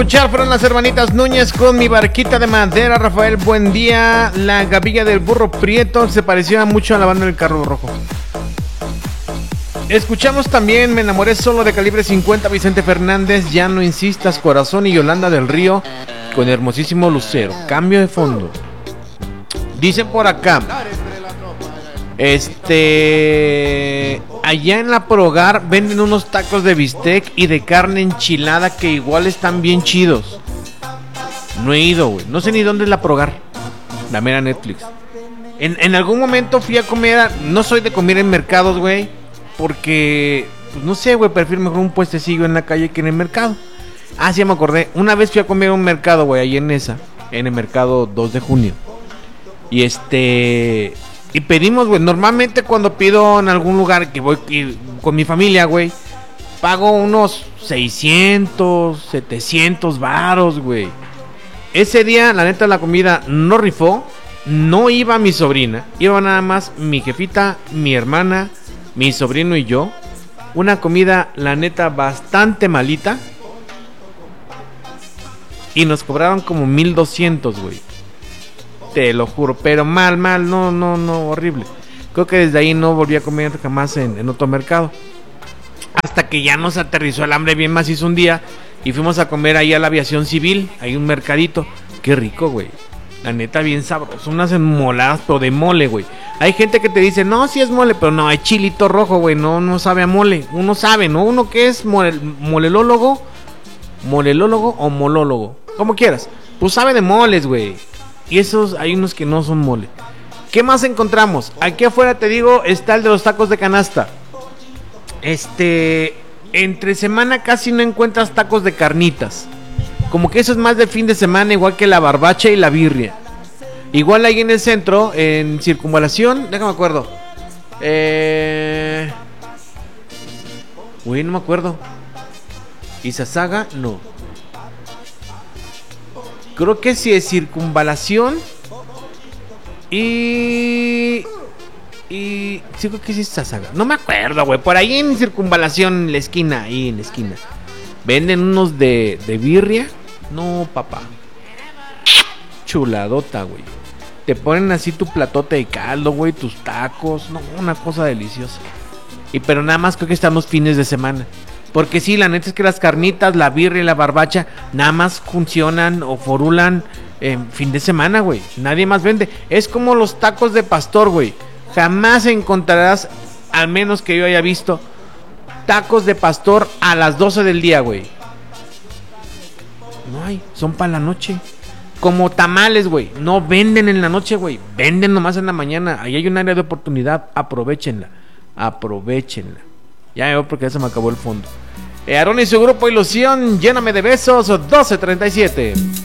Escuchar fueron las hermanitas Núñez con Mi Barquita de Madera. Rafael, buen día. La gavilla del burro prieto se parecía mucho a la banda del Carro Rojo. Escuchamos también Me enamoré solo de Calibre 50, Vicente Fernández, Ya no insistas corazón, y Yolanda del Río con Hermosísimo Lucero. Cambio de fondo. Dicen por acá, allá en la Progar venden unos tacos de bistec y de carne enchilada que igual están bien chidos. No he ido, güey. No sé ni dónde es la Progar. La mera Netflix. En algún momento fui a comer. No soy de comer en mercados, güey. Porque, pues no sé, güey. Prefiero mejor un puestecillo en la calle que en el mercado. Ah, sí, ya me acordé. Una vez fui a comer a un mercado, güey. Ahí en esa. En el mercado 2 de junio. Y y pedimos, güey. Normalmente cuando pido en algún lugar que voy con mi familia, güey, pago unos 600, 700 varos, güey. Ese día, la neta, la comida no rifó. No iba mi sobrina. Iba nada más mi jefita, mi hermana, mi sobrino y yo. Una comida, la neta, bastante malita. Y nos cobraron como 1200, güey. Te lo juro, pero mal, no, horrible. Creo que desde ahí no volví a comer jamás en otro mercado. Hasta que ya nos aterrizó el hambre bien macizo un día y fuimos a comer ahí a la Aviación Civil. Hay un mercadito. Qué rico, güey. La neta, bien sabroso. Unas enmoladas, pero de mole, güey. Hay gente que te dice, no, sí es mole, pero no, es chilito rojo, güey. No sabe a mole. Uno sabe, ¿no? Uno que es molelólogo o molólogo. Como quieras. Pues sabe de moles, güey. Y esos, hay unos que no son mole. ¿Qué más encontramos? Aquí afuera, te digo, está el de los tacos de canasta. Entre semana casi no encuentras tacos de carnitas. Como que eso es más de fin de semana, igual que la barbacha y la birria. Igual ahí en el centro, en Circunvalación, déjame acuerdo. Uy, no me acuerdo. Izazaga, no. Creo que sí es Circunvalación. Y sí, creo que sí es Izazaga. No me acuerdo, güey. Por ahí en Circunvalación, en la esquina. Ahí en la esquina. Venden unos de birria. No, papá. Chuladota, güey. Te ponen así tu platote de caldo, güey. Tus tacos. No, una cosa deliciosa. Pero nada más creo que estamos fines de semana. Porque sí, la neta es que las carnitas, la birria y la barbacha nada más funcionan o forulan en fin de semana, güey. Nadie más vende. Es como los tacos de pastor, güey. Jamás encontrarás, al menos que yo haya visto, tacos de pastor a las 12 del día, güey. No hay, son para la noche. Como tamales, güey. No venden en la noche, güey. Venden nomás en la mañana. Ahí hay un área de oportunidad. Aprovechenla. Ya veo porque ya se me acabó el fondo. Aarón y su grupo Ilusión, Lléname de besos, 12:37.